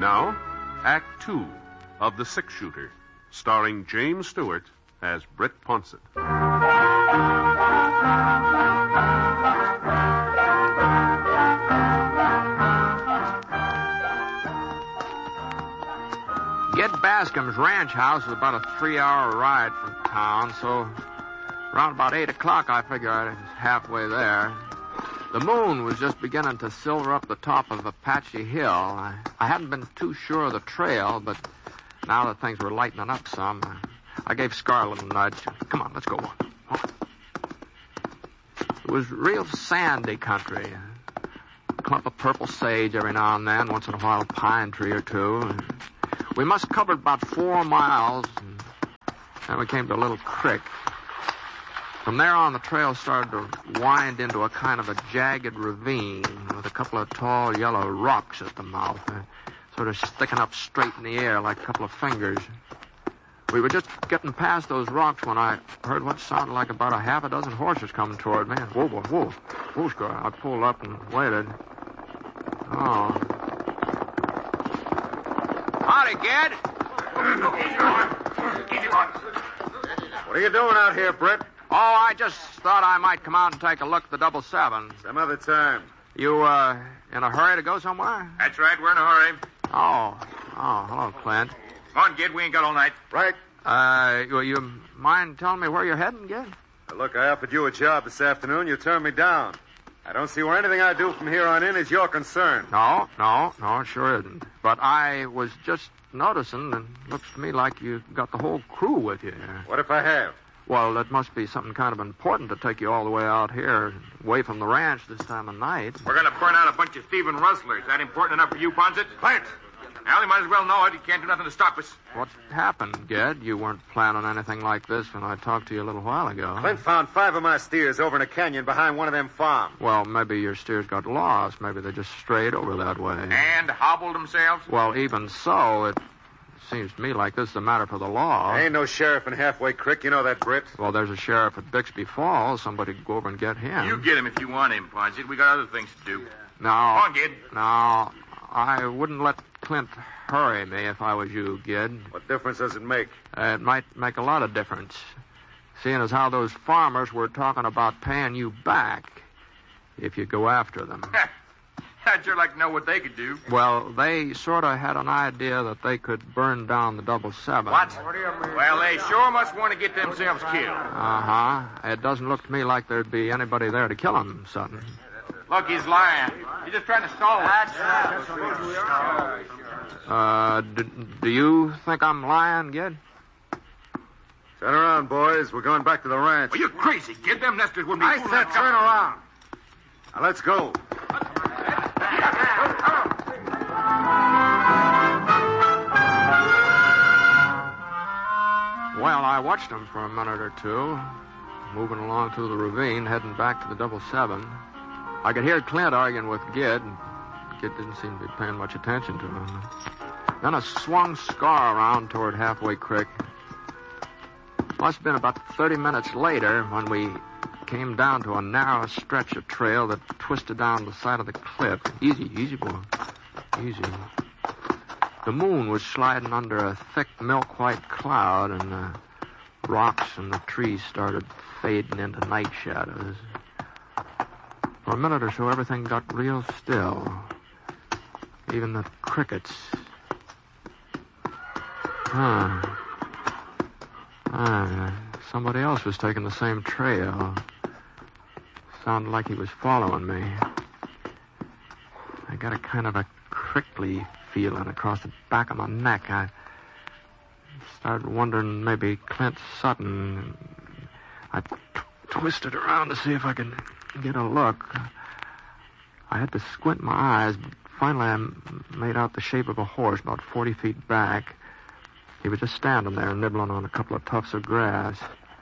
Now, Act Two of The Six Shooter, starring James Stewart as Britt Ponsett. Ged Bascom's ranch house is about a 3-hour ride from town, so around about 8 o'clock I figure I was halfway there. The moon was just beginning to silver up the top of Apache Hill. I hadn't been too sure of the trail, but now that things were lightening up some, I gave Scar a little nudge. Come on, let's go. It was real sandy country. A clump of purple sage every now and then, once in a while a pine tree or two. We must have covered about 4 miles, and then we came to a little creek. From there on, the trail started to wind into a kind of a jagged ravine with a couple of tall yellow rocks at the mouth, sort of sticking up straight in the air like a couple of fingers. We were just getting past those rocks when I heard what sounded like about a half a dozen horses coming toward me. Whoa, whoa, whoa. Whoa, Scar. I pulled up and waited. Oh. Howdy, Ged. What are you doing out here, Britt? Oh, I just thought I might come out and take a look at the 777. Some other time. You, in a hurry to go somewhere? That's right, we're in a hurry. Oh, hello, Clint. Come on, Gid, we ain't got all night. Right. You mind telling me where you're heading, Ged? Look, I offered you a job this afternoon. You turned me down. I don't see where anything I do from here on in is your concern. No, it sure isn't. But I was just noticing, and it looks to me like you got the whole crew with you. What if I have? Well, it must be something kind of important to take you all the way out here, away from the ranch this time of night. We're going to burn out a bunch of thieving rustlers. That important enough for you, Ponset? Clint! Well, you might as well know it. You can't do nothing to stop us. What happened, Ged? You weren't planning anything like this when I talked to you a little while ago. Clint found 5 of my steers over in a canyon behind one of them farms. Well, maybe your steers got lost. Maybe they just strayed over that way. And hobbled themselves? Well, even so, it seems to me like this is a matter for the law. There ain't no sheriff in Halfway Creek. You know that, Britt. Well, there's a sheriff at Bixby Falls. Somebody could go over and get him. You get him if you want him, Ponset. We got other things to do. No. Come on, Gid. No, I wouldn't let Clint hurry me if I was you, Gid. What difference does it make? It might make a lot of difference. Seeing as how those farmers were talking about paying you back if you go after them. I'd sure like to know what they could do. Well, they sort of had an idea that they could burn down the 777. What? Well, they sure must want to get themselves killed. Uh-huh. It doesn't look to me like there'd be anybody there to kill them, Sutton. Look, he's lying. He's just trying to stall us. Do you think I'm lying, Gid? Turn around, boys. We're going back to the ranch. Well, you're crazy, Gid. Them nesters wouldn't be... I said turn around. Now, let's go. Well, I watched them for a minute or two, moving along through the ravine, heading back to the 777. I could hear Clint arguing with Gid, and Gid didn't seem to be paying much attention to him. Then I swung Scar around toward Halfway Creek. Must have been about 30 minutes later when we came down to a narrow stretch of trail that twisted down the side of the cliff. Easy, boy. Easy. The moon was sliding under a thick milk-white cloud, and the rocks and the trees started fading into night shadows. For a minute or so, everything got real still. Even the crickets. Somebody else was taking the same trail. Sounded like he was following me. I got a kind of a prickly feeling across the back of my neck. I started wondering maybe Clint Sutton. I twisted around to see if I could get a look. I had to squint my eyes, but finally I made out the shape of a horse about 40 feet back. He was just standing there nibbling on a couple of tufts of grass.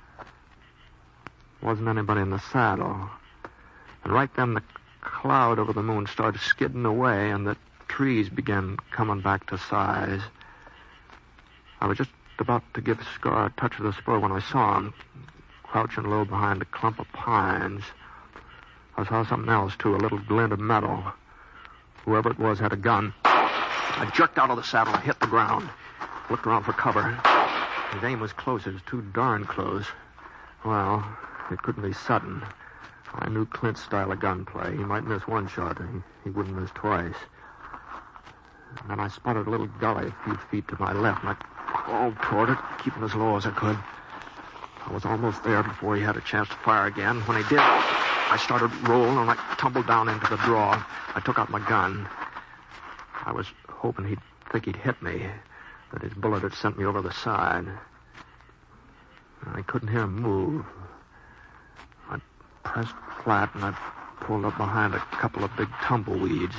Wasn't anybody in the saddle. And right then the cloud over the moon started skidding away, and the trees began coming back to size. I was just about to give Scar a touch of the spur when I saw him, crouching low behind a clump of pines. I saw something else, too, a little glint of metal. Whoever it was had a gun. I jerked out of the saddle and hit the ground. Looked around for cover. His aim was close. It was too darn close. Well, it couldn't be Sutton. I knew Clint's style of gunplay. He might miss one shot. He wouldn't miss twice. And then I spotted a little gully a few feet to my left, and I crawled toward it, keeping as low as I could. I was almost there before he had a chance to fire again. When he did, I started rolling, and I tumbled down into the draw. I took out my gun. I was hoping he'd think he'd hit me, that his bullet had sent me over the side. I couldn't hear him move. I pressed flat, and I pulled up behind a couple of big tumbleweeds.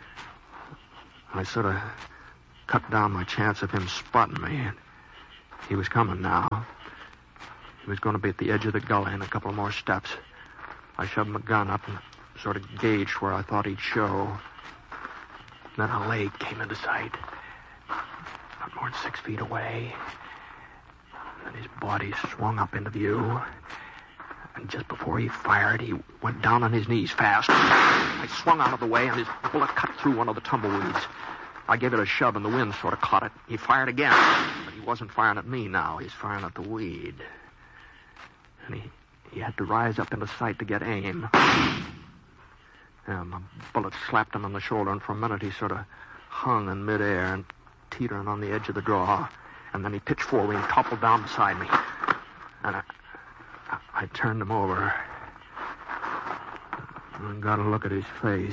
I sort of cut down my chance of him spotting me. He was coming now. He was going to be at the edge of the gully in a couple more steps. I shoved my gun up and sort of gauged where I thought he'd show. Then a leg came into sight. Not more than 6 feet away. Then his body swung up into view. And just before he fired, he went down on his knees fast. I swung out of the way, and his bullet cut through one of the tumbleweeds. I gave it a shove, and the wind sort of caught it. He fired again, but he wasn't firing at me now. He's firing at the weed. And he had to rise up into sight to get aim. My bullet slapped him on the shoulder, and for a minute he sort of hung in midair and teetering on the edge of the draw. And then he pitched forward and toppled down beside me. And I turned him over and got a look at his face.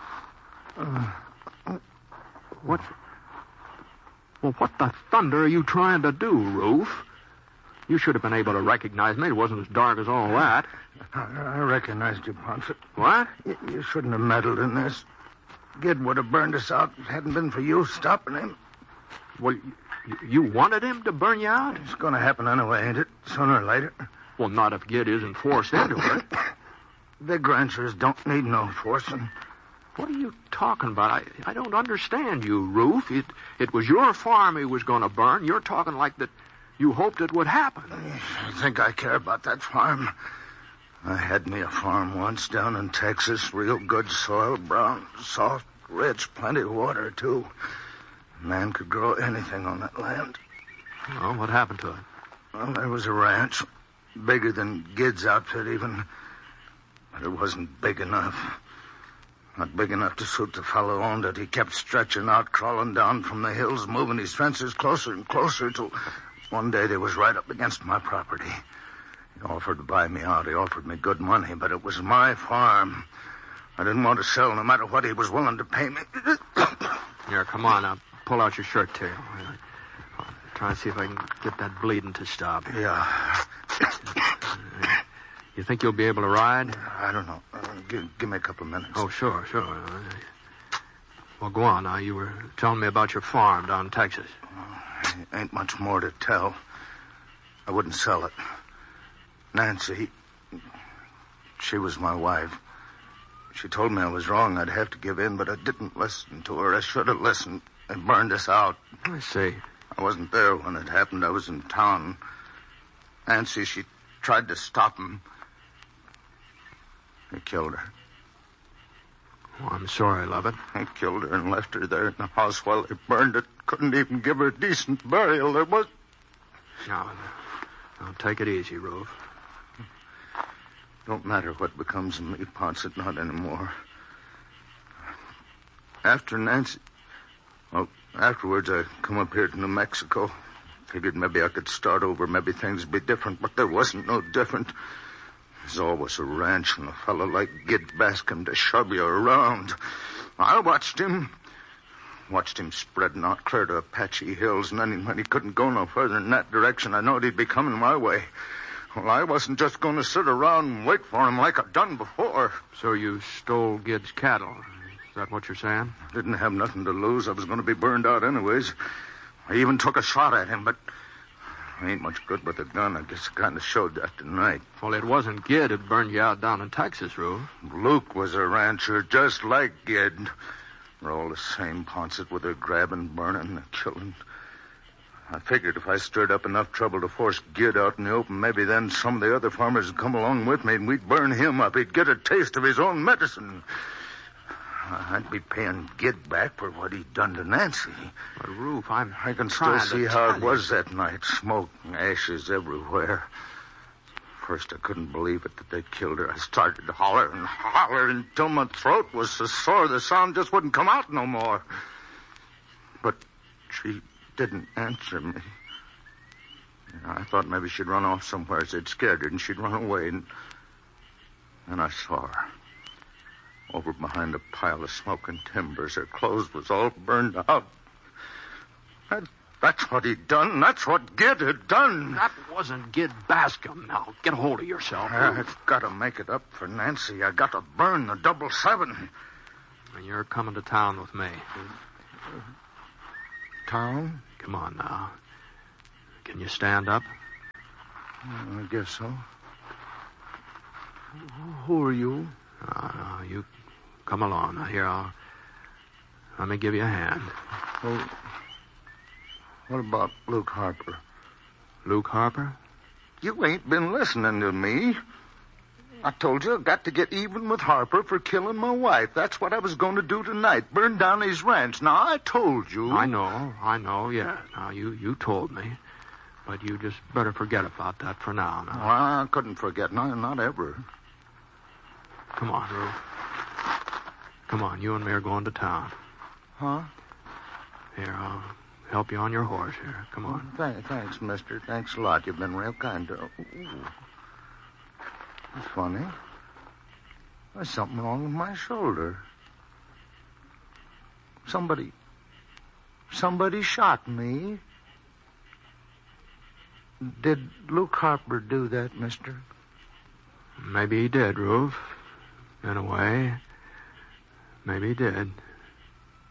What? Well, what the thunder are you trying to do, Roof? You should have been able to recognize me. It wasn't as dark as all that. I recognized you, Ponset. What? You shouldn't have meddled in this. Gid would have burned us out if it hadn't been for you stopping him. Well, you wanted him to burn you out? It's going to happen anyway, ain't it? Sooner or later. Well, not if Gid isn't forced into it. Big ranchers don't need no forcing. What are you talking about? I don't understand you, Roof. It was your farm he was going to burn. You're talking like that you hoped it would happen. I think I care about that farm. I had me a farm once down in Texas. Real good soil, brown, soft, rich, plenty of water, too. A man could grow anything on that land. Oh, what happened to it? Well, there was a ranch. Bigger than Gid's outfit, even. But it wasn't big enough. Not big enough to suit the fellow who owned it. He kept stretching out, crawling down from the hills, moving his fences closer and closer till one day they was right up against my property. He offered to buy me out. He offered me good money, but it was my farm. I didn't want to sell no matter what he was willing to pay me. Here, come on now. Pull out your shirt tail. I'll try and see if I can get that bleeding to stop. Yeah. You think you'll be able to ride? I don't know. Give me a couple of minutes. Oh, sure. Well, go on now. You were telling me about your farm down in Texas. Ain't much more to tell. I wouldn't sell it. Nancy, she was my wife. She told me I was wrong. I'd have to give in, but I didn't listen to her. I should have listened. They burned us out. I see. I wasn't there when it happened. I was in town. Nancy, she tried to stop him. He killed her. Oh, I'm sorry, Lovett. He killed her and left her there in the house while they burned it. Couldn't even give her a decent burial. There was... Now, take it easy, Roof. Don't matter what becomes of me, Ponset, not anymore. After Nancy... Well, afterwards I come up here to New Mexico. Figured maybe I could start over. Maybe things would be different, but there wasn't no different. There's always a ranch and a fellow like Gid Bascom to shove you around. I watched him spreading out clear to Apache Hills, and then when he couldn't go no further in that direction, I knowed he'd be coming my way. Well, I wasn't just going to sit around and wait for him like I'd done before. So you stole Gid's cattle. Is that what you're saying? I didn't have nothing to lose. I was going to be burned out anyways. I even took a shot at him, but I ain't much good with a gun. I guess it kind of showed that tonight. Well, it wasn't Gid that burned you out down in Texas, Roof. Luke was a rancher just like Gid. We're all the same, Ponset, with their grabbing, burning, and killing. I figured if I stirred up enough trouble to force Gid out in the open, maybe then some of the other farmers would come along with me and we'd burn him up. He'd get a taste of his own medicine. I'd be paying Gid back for what he'd done to Nancy. But, Roof, I can still see how it was that night. Smoke and ashes everywhere. First, I couldn't believe it that they killed her. I started to holler until my throat was so sore the sound just wouldn't come out no more. But she didn't answer me. I thought maybe she'd run off somewhere. They'd scared her and she'd run away. And I saw her over behind a pile of smoking timbers. Her clothes was all burned out. That's what he'd done. That's what Gid had done. That wasn't Gid Bascom. Now, get a hold of yourself. I've got to make it up for Nancy. I got to burn the 777. And you're coming to town with me. Town? Come on now. Can you stand up? I guess so. Who are you? You come along. Now, here, let me give you a hand. Oh, what about Luke Harper? Luke Harper? You ain't been listening to me. I told you I got to get even with Harper for killing my wife. That's what I was going to do tonight. Burn down his ranch. Now, I told you. I know, yeah. Now, you told me. But you just better forget about that for now. Well, I couldn't forget. Not ever. Come on, Rube. Come on, you and me are going to town. Huh? Here, I'll help you on your horse here. Come on. Thanks, mister. Thanks a lot. You've been real kind to... Ooh. That's funny. There's something wrong with my shoulder. Somebody shot me. Did Luke Harper do that, mister? Maybe he did, Rube. In a way. Maybe he did.